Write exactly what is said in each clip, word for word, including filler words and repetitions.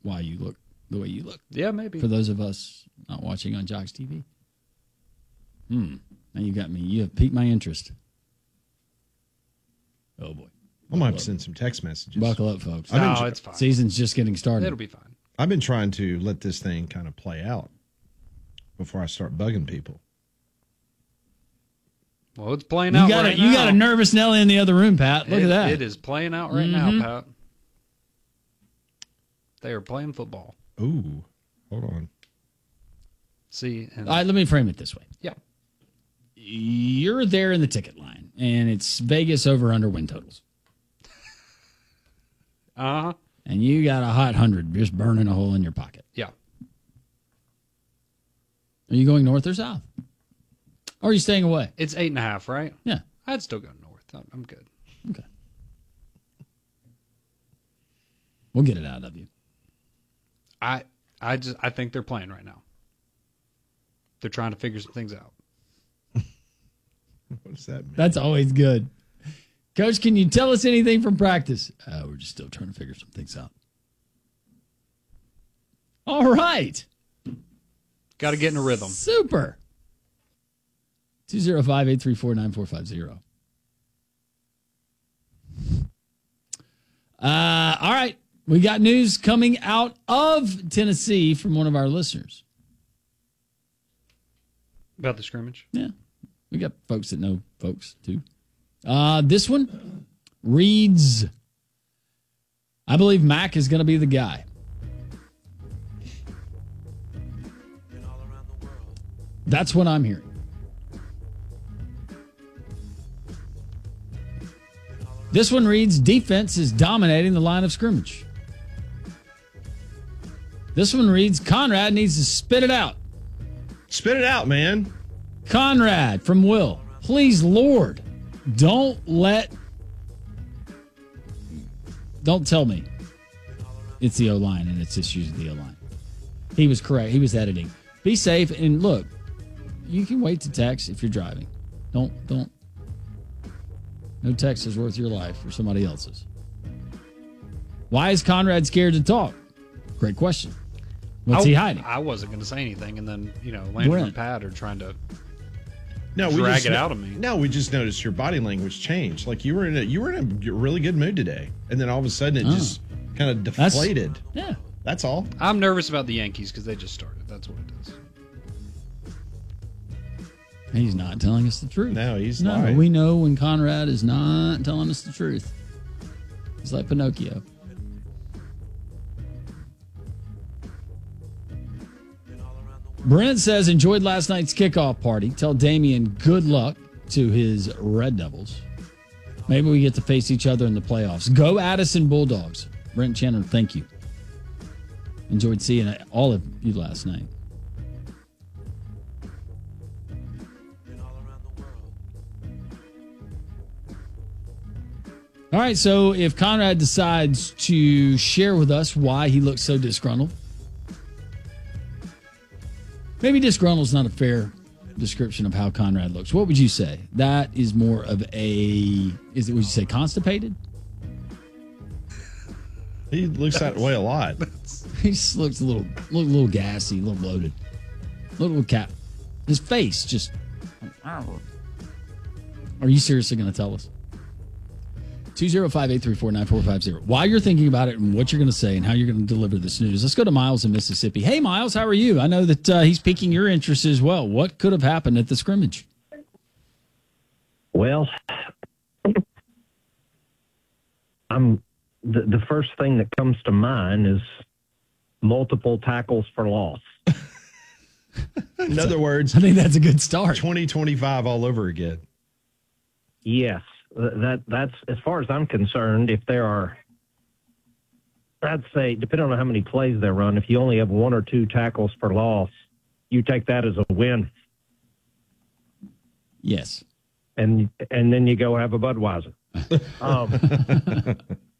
why you look the way you look. Yeah, maybe. For those of us not watching on Jocks T V. Hmm. Now you got me. You have piqued my interest. Oh, boy. I might have to send some text messages. Buckle up, folks. No, tr- it's fine. Season's just getting started. It'll be fine. I've been trying to let this thing kind of play out before I start bugging people. Well, it's playing You out got right a, You now. got a nervous Nelly in the other room, Pat. Look It- at that. It is playing out right Mhm. now, Pat. They are playing football. Ooh, hold on. See, and All right, let me frame it this way. yeah, You're there in the ticket line, and it's Vegas over-under win totals. uh-huh. And you got a hot hundred just burning a hole in your pocket. Yeah. Are you going north or south? Or are you staying away? It's eight and a half, right? Yeah. I'd still go north. I'm- I'm good. Okay. We'll get it out of you. I I just I think they're playing right now. They're trying to figure some things out. What does that mean? That's always good. Coach, can you tell us anything from practice? Uh, we're just still trying to figure some things out. All right. Got to get in a rhythm. Super. two oh five, eight three four, nine four five oh. Uh, all right. We got news coming out of Tennessee from one of our listeners. About the scrimmage? Yeah. We got folks that know folks, too. Uh, this one reads, I believe Mac is going to be the guy. That's what I'm hearing. This one reads, defense is dominating the line of scrimmage. This one reads, Conrad needs to spit it out. Spit it out, man. Conrad from Will, please, Lord, don't let, don't tell me it's the O-line and it's issues with the O-line. He was correct. He was editing. Be safe. And look, you can wait to text if you're driving. Don't, don't. No text is worth your life or somebody else's. Why is Conrad scared to talk? Great question. What's I, he hiding? I wasn't going to say anything, and then, you know, Landon Brent. and Pat are trying to No, we drag just, it out of me. No, we just noticed your body language changed. Like you were in a you were in a really good mood today, and then all of a sudden it Oh. just kind of That's- deflated. Yeah. That's all. I'm nervous about the Yankees because they just started. That's what it is. He's not telling us the truth. No, he's no. lying. We know when Conrad is not telling us the truth. He's like Pinocchio. Brent says, enjoyed last night's kickoff party. Tell Damian good luck to his Red Devils. Maybe we get to face each other in the playoffs. Go Addison Bulldogs. Brent Chandler, thank you. Enjoyed seeing all of you last night. All right, so if Conrad decides to share with us why he looks so disgruntled, maybe disgruntled is not a fair description of how Conrad looks. What would you say? That is more of a, is it, would you say constipated? He looks that way a lot. He just looks a little, look a little gassy, a little bloated, a little cap. His face just. Are you seriously going to tell us? two oh five, eight three four, nine four five oh. While you're thinking about it and what you're going to say and how you're going to deliver this news, let's go to Miles in Mississippi. Hey, Miles, how are you? I know that uh, he's piquing your interest as well. What could have happened at the scrimmage? Well, I'm the, the first thing that comes to mind is multiple tackles for loss. In other words, I think that's a good start. twenty twenty-five all over again. Yes, that that's as far as I'm concerned. If there are, I'd say, depending on how many plays they run, if you only have one or two tackles for loss, you take that as a win. Yes. And and then you go have a Budweiser. um,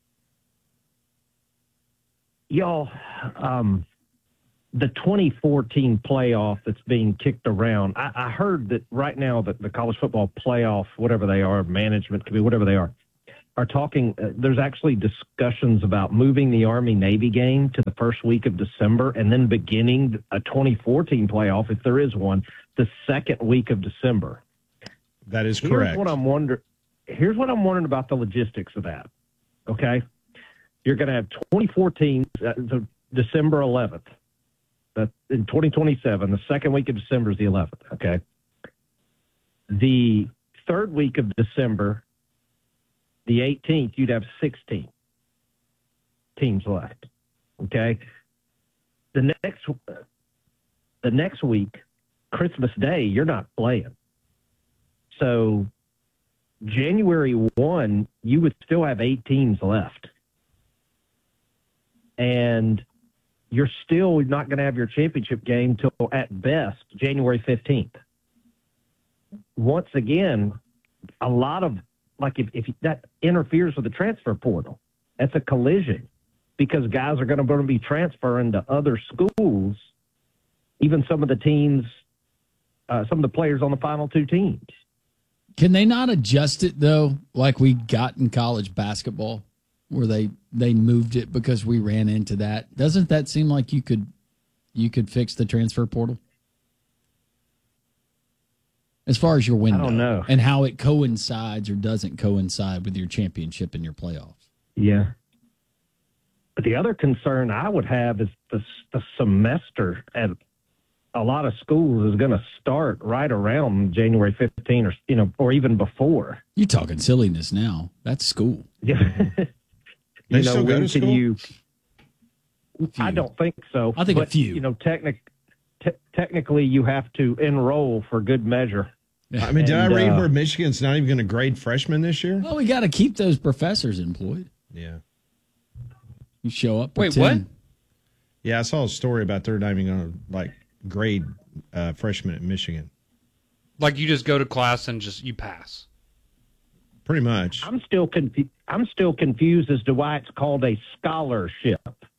y'all, um, the twenty fourteen playoff that's being kicked around, I, I heard that right now that the college football playoff, whatever they are, management committee, whatever they are, are talking. Uh, there's actually discussions about moving the Army-Navy game to the first week of December and then beginning a twenty fourteen playoff, if there is one, the second week of December. That is Here's correct. what I'm wondering. Here's what I'm wondering about the logistics of that. Okay, you're going to have twenty fourteen, uh, so December eleventh. That in twenty twenty-seven, the second week of December is the eleventh. Okay, the third week of December, the eighteenth, you'd have sixteen teams left. Okay, the next the next week, Christmas Day, you're not playing. So January first, you would still have eight teams left. And you're still not going to have your championship game till at best January fifteenth. Once again, a lot of, like if, if that interferes with the transfer portal, that's a collision because guys are going to be transferring to other schools, even some of the teams, uh, some of the players on the final two teams. Can they not adjust it, though, like we got in college basketball, where they, they moved it because we ran into that? Doesn't that seem like you could you could fix the transfer portal? As far as your window. I don't know. And how it coincides or doesn't coincide with your championship and your playoffs. Yeah. But the other concern I would have is the, the semester at a lot of schools is going to start right around January fifteenth or, you know, or even before. You're talking silliness now. That's school. Yeah. They you know, still go when to can school? you, I don't think so. I think a but, few. You know, technic, te- technically you have to enroll for good measure. I mean, did And, I read uh, where Michigan's not even going to grade freshmen this year? Well, we got to keep those professors employed. Yeah. You show up. Wait, pretend. what? Yeah, I saw a story about they're not even going to, like, grade uh, freshmen at Michigan. Like you just go to class and just you pass. Pretty much. I'm still confu- I'm still confused as to why it's called a scholarship.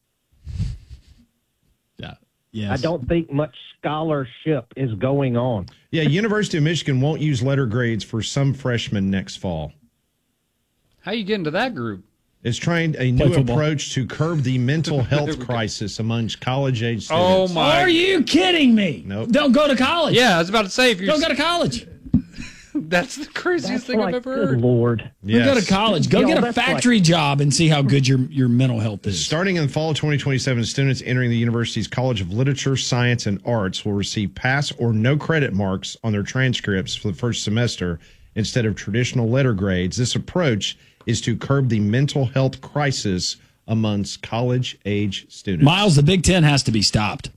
Yeah. Yes. I don't think much scholarship is going on. Yeah, University of Michigan won't use letter grades for some freshmen next fall. How you get into that group? It's trying a Play new football. approach to curb the mental health crisis amongst college-age Oh students. my! Are you kidding me? Nope. Don't go to college. Yeah, I was about to say if you're Don't go to college. that's the craziest That's thing like, I've ever good heard. Lord. Don't go to college. Go You know, get a that's factory job and see how good your, your mental health is. Starting in the fall of twenty twenty-seven, students entering the university's College of Literature, Science, and Arts will receive pass or no credit marks on their transcripts for the first semester instead of traditional letter grades. This approach is to curb the mental health crisis amongst college-age students. Miles, the Big Ten has to be stopped.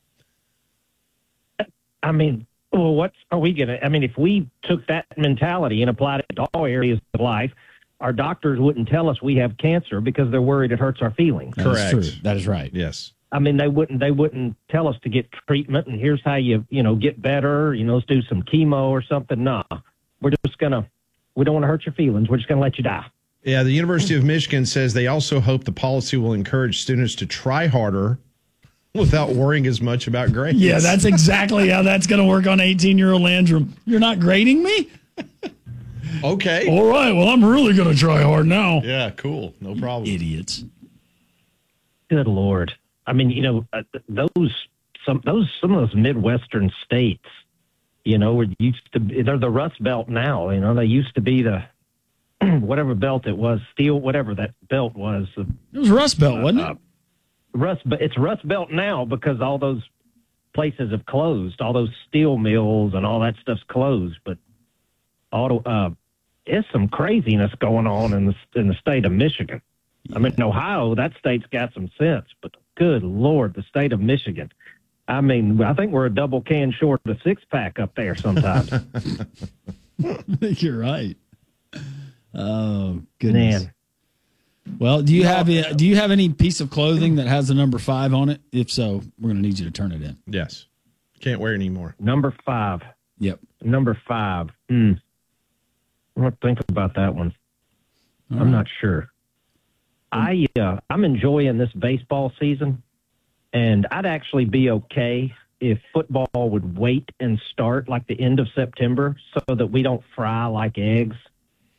I mean, well, what are we going to? I mean, if we took that mentality and applied it to all areas of life, our doctors wouldn't tell us we have cancer because they're worried it hurts our feelings. That is Correct. true. That is right. Yes. I mean, they wouldn't. They wouldn't tell us to get treatment and here's how you, you know, get better. You know, let's do some chemo or something. Nah, we're just gonna. We don't want to hurt your feelings. We're just gonna let you die. Yeah, the University of Michigan says they also hope the policy will encourage students to try harder without worrying as much about grades. Yeah, that's exactly how that's going to work on eighteen-year-old Landrum. You're not grading me? okay. All right, well, I'm really going to try hard now. Yeah, cool. No problem. Idiots. Good Lord. I mean, you know, uh, those some those some of those Midwestern states, you know, were used to be, they're the Rust Belt now. You know, they used to be the whatever belt it was, steel, whatever that belt was. Uh, It was Rust Belt, wasn't it? uh, Rust, but it's Rust Belt now because all those places have closed. All those steel mills and all that stuff's closed. But auto, uh, it's some craziness going on in the in the state of Michigan. I mean, in Ohio, that state's got some sense, but good Lord, the state of Michigan. I mean, I think we're a double can short of a six pack up there sometimes. I think you're right. Oh, goodness. Man, Well, do you have do you have any piece of clothing that has the number five on it? If so, we're going to need you to turn it in. Yes. Can't wear it anymore. number five. Yep. Number five. Hmm. I want to think about that one. All I'm right. not sure. I uh, I'm enjoying this baseball season, and I'd actually be okay if football would wait and start like the end of September so that we don't fry like eggs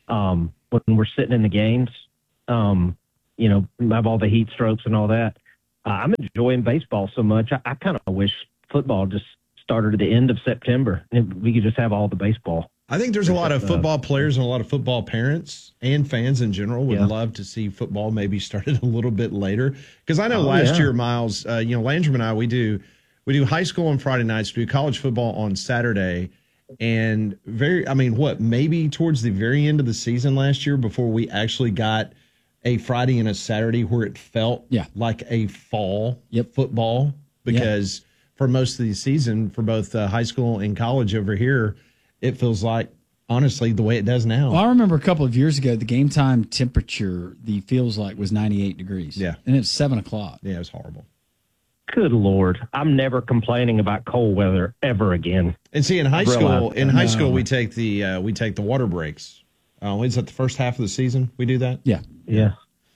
um, when we're sitting in the games, um, you know, have all the heat strokes and all that. Uh, I'm enjoying baseball so much. I, I kind of wish football just started at the end of September and we could just have all the baseball. I think there's a lot of football players and a lot of football parents and fans in general would Yeah. love to see football maybe started a little bit later. Because I know Oh, last yeah. year, Miles, uh, you know, Landrum and I, we do we do high school on Friday nights, we do college football on Saturday, and very, I mean, what maybe towards the very end of the season last year before we actually got a Friday and a Saturday where it felt Yeah. like a fall Yep. football because for most of the season for both uh, high school and college over here, it feels like, honestly, the way it does now. Well, I remember a couple of years ago, the game time temperature, the feels like was ninety-eight degrees. Yeah. And it's seven o'clock. Yeah, it was horrible. Good Lord. I'm never complaining about cold weather ever again. And see, in high Realize school, that. in high No. school, we take the uh, we take the water breaks. Uh, is that the first half of the season? We do that. Yeah. Yeah.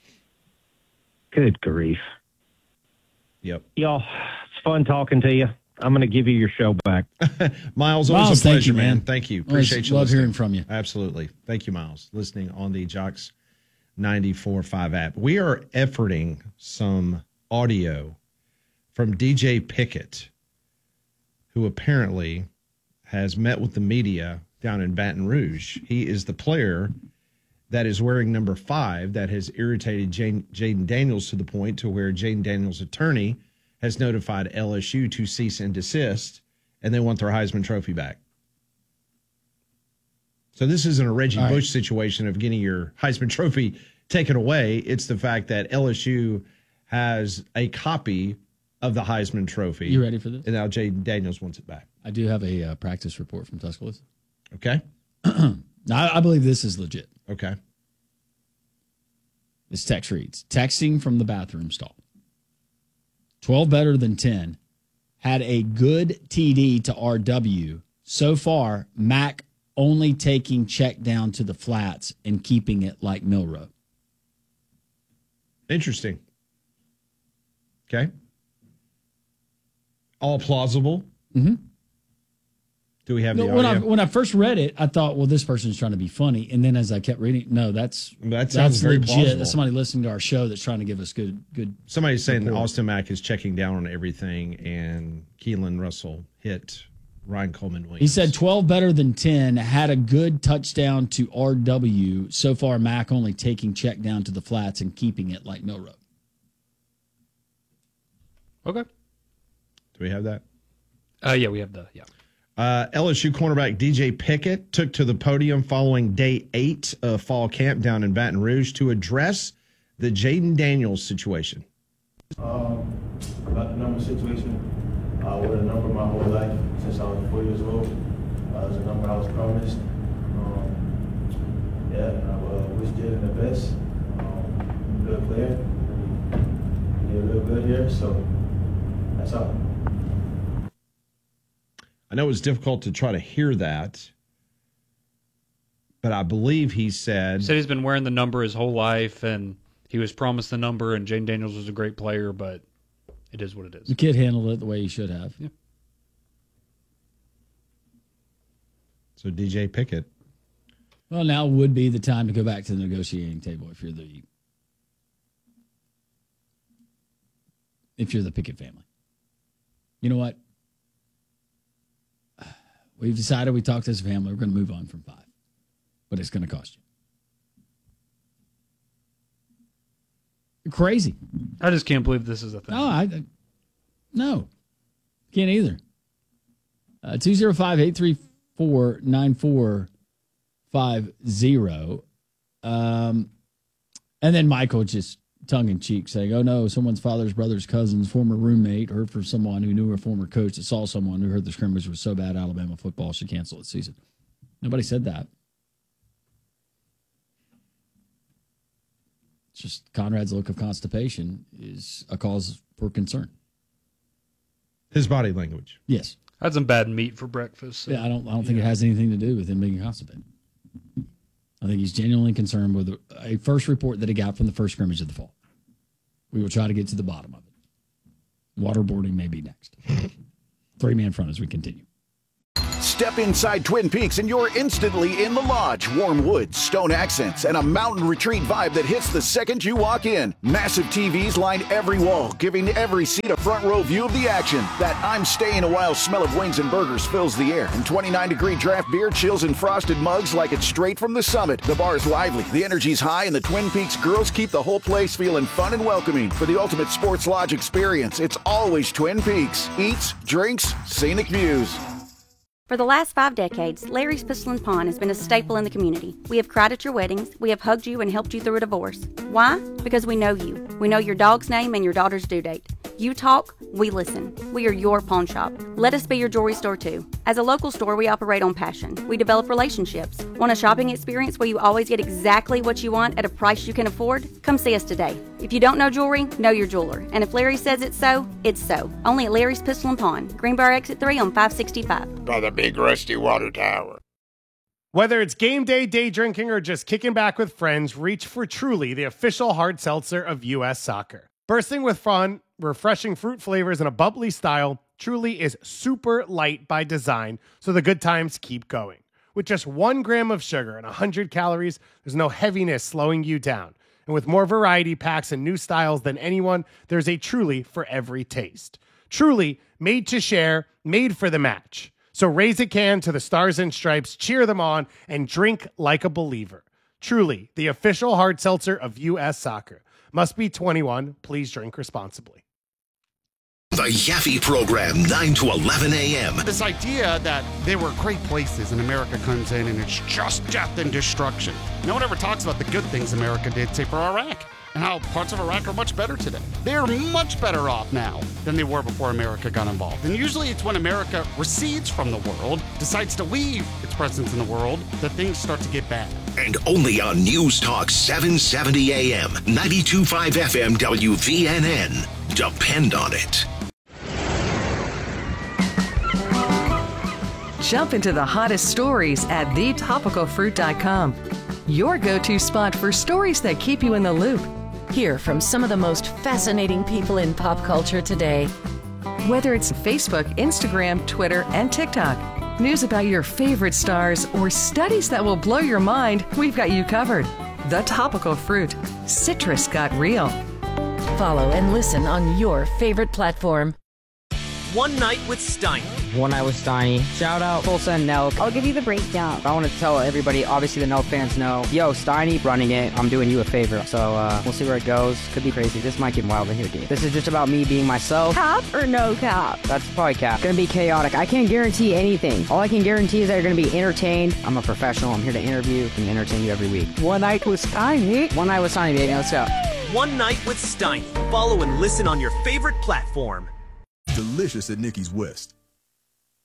Good grief. Yep. Y'all, it's fun talking to you. I'm going to give you your show back. Miles, always Miles, a thank pleasure, you, man. Thank you. Always Appreciate you. love listening. hearing from you. Absolutely. Thank you, Miles. Listening on the Jocks ninety-four point five app. We are efforting some audio from D J Pickett, who apparently has met with the media down in Baton Rouge. He is the player that is wearing number five that has irritated Jane, Jaden Daniels to the point to where Jaden Daniels' attorney has notified L S U to cease and desist, and they want their Heisman Trophy back. So this isn't a Reggie All right. Bush situation of getting your Heisman Trophy taken away. It's the fact that L S U has a copy of the Heisman Trophy. You ready for this? And now Jaden Daniels wants it back. I do have a uh, practice report from Tuscaloosa. Okay? Now, I, I believe this is legit. Okay. This text reads, texting from the bathroom stall. twelve better than ten. Had a good T D to R W. So far, Mac only taking check down to the flats and keeping it like Milrow. Interesting. Okay. All plausible. Mm-hmm. Do we have the When I, audio? when I first read it, I thought, well, this person's trying to be funny. And then as I kept reading, no, that's That sounds that's very legit. plausible. That's somebody listening to our show that's trying to give us good good. Somebody's saying report. Austin Mack is checking down on everything, and Keelan Russell hit Ryan Coleman Williams. He said twelve better than ten, had a good touchdown to R W. So far, Mac only taking check down to the flats and keeping it like Milrow. Okay. Do we have that? Uh, yeah, we have the yeah. Uh, L S U cornerback D J Pickett took to the podium following day eight of fall camp down in Baton Rouge to address the Jaden Daniels situation. Um, about the number situation, I wore the number my whole life since I was four years old. Uh, it was a number I was promised. Um, yeah, I uh, wish Jaden the best. Um, good player. He did real good here, so that's all. I know it's difficult to try to hear that, but I believe he said, He said he's been wearing the number his whole life, and he was promised the number, and Jane Daniels was a great player, but it is what it is. The kid handled it the way he should have. Yeah. so D J Pickett. Well, now would be the time to go back to the negotiating table if you're the if you're the Pickett family. You know what? We've decided we talked as a family. We're going to move on from five, but it's going to cost you. You're crazy. I just can't believe this is a thing. No, I, I no, can't either. Uh, two zero five eight three four nine four five zero, um, and then Michael just tongue in cheek saying, "Oh no, someone's father's brother's cousin's former roommate heard from someone who knew a former coach that saw someone who heard the scrimmage was so bad Alabama football should cancel its season." Nobody said that. It's just Conrad's look of constipation is a cause for concern. His body language. Yes. I had some bad meat for breakfast. so- Yeah, I don't. I don't think it has anything to do with him being constipated. I think he's genuinely concerned with a first report that he got from the first scrimmage of the fall. We will try to get to the bottom of it. Waterboarding may be next. Three man front as we continue. Step inside Twin Peaks and you're instantly in the lodge. Warm woods, stone accents, and a mountain retreat vibe that hits the second you walk in. Massive T Vs line every wall, giving every seat a front row view of the action. That I'm staying a while smell of wings and burgers fills the air. And twenty-nine degree draft beer chills in frosted mugs like it's straight from the summit. The bar's lively, the energy's high, and the Twin Peaks girls keep the whole place feeling fun and welcoming. For the ultimate sports lodge experience, it's always Twin Peaks. Eats, drinks, scenic views. For the last five decades, Larry's Pistol and Pawn has been a staple in the community. We have cried at your weddings. We have hugged you and helped you through a divorce. Why? Because we know you. We know your dog's name and your daughter's due date. You talk, we listen. We are your pawn shop. Let us be your jewelry store too. As a local store, we operate on passion. We develop relationships. Want a shopping experience where you always get exactly what you want at a price you can afford? Come see us today. If you don't know jewelry, know your jeweler. And if Larry says it's so, it's so. Only at Larry's Pistol and Pawn, Greenbrier Exit three on five sixty-five. By the big rusty water tower. Whether it's game day, day drinking, or just kicking back with friends, reach for Truly, the official hard seltzer of U S Soccer. Bursting with fun, refreshing fruit flavors, and a bubbly style, Truly is super light by design, so the good times keep going. With just one gram of sugar and one hundred calories, there's no heaviness slowing you down. And with more variety packs and new styles than anyone, there's a Truly for every taste. Truly, made to share, made for the match. So raise a can to the Stars and Stripes, cheer them on, and drink like a believer. Truly, the official hard seltzer of U S Soccer. Must be twenty-one. Please drink responsibly. The Yaffe Program, nine to eleven a.m. This idea that there were great places and America comes in and it's just death and destruction. No one ever talks about the good things America did, say, for Iraq, and how parts of Iraq are much better today. They're much better off now than they were before America got involved. And usually it's when America recedes from the world, decides to leave its presence in the world, that things start to get bad. And only on News Talk seven seventy a.m., ninety-two point five F M W V N N. Depend on it. Jump into the hottest stories at the topical fruit dot com. Your go-to spot for stories that keep you in the loop. Hear from some of the most fascinating people in pop culture today. Whether it's Facebook, Instagram, Twitter, and TikTok, news about your favorite stars, or studies that will blow your mind, we've got you covered. The Topical Fruit. Citrus got real. Follow and listen on your favorite platform. One Night with Steiny. One Night with Steiny. Shout out Tulsa and Nelk. I'll give you the breakdown. I want to tell everybody, obviously the Nelk fans know, yo, Steiny running it, I'm doing you a favor. So uh, we'll see where it goes. Could be crazy. This might get wild in here, dude. This is just about me being myself. Cap or no cap? That's probably cap. Gonna be chaotic. I can't guarantee anything. All I can guarantee is that you're gonna be entertained. I'm a professional. I'm here to interview and entertain you every week. One Night with Steiny. One Night with Steiny, baby. Let's go. One Night with Steiny. Follow and listen on your favorite platform. Delicious at Nikki's West.